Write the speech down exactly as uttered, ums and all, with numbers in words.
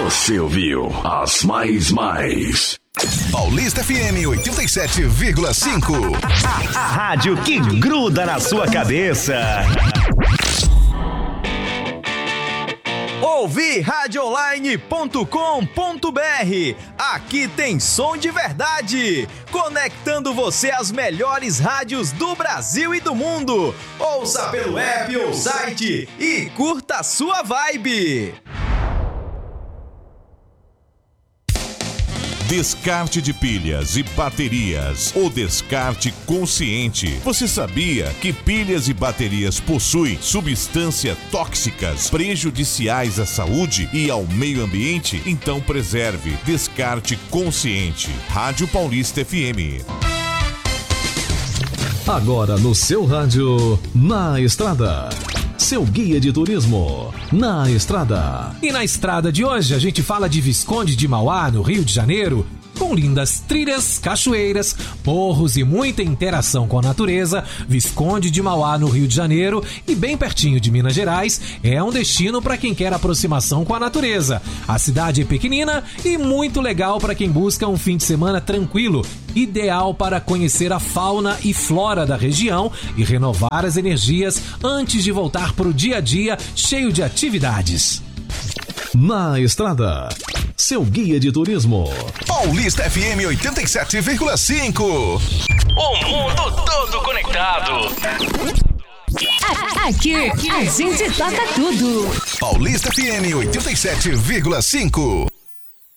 Você ouviu as mais mais. Paulista F M oitenta e sete vírgula cinco. A, a rádio que gruda na sua cabeça. Ouvi rádio online ponto com ponto b r. Aqui tem som de verdade, conectando você às melhores rádios do Brasil e do mundo. Ouça pelo app ou site e curta a sua vibe. Descarte de pilhas e baterias. O descarte consciente. Você sabia que pilhas e baterias possuem substâncias tóxicas prejudiciais à saúde e ao meio ambiente? Então preserve. Descarte consciente. Rádio Paulista F M. Agora no seu rádio, Na Estrada. Seu guia de turismo, Na Estrada. E na estrada de hoje a gente fala de Visconde de Mauá, no Rio de Janeiro, com lindas trilhas, cachoeiras, morros e muita interação com a natureza. Visconde de Mauá, no Rio de Janeiro e bem pertinho de Minas Gerais, é um destino para quem quer aproximação com a natureza. A cidade é pequenina e muito legal para quem busca um fim de semana tranquilo, ideal para conhecer a fauna e flora da região e renovar as energias antes de voltar para o dia a dia cheio de atividades. Na Estrada, seu guia de turismo. Paulista F M oitenta e sete vírgula cinco. O mundo todo conectado. Aqui, a gente toca tudo. Paulista F M oitenta e sete vírgula cinco.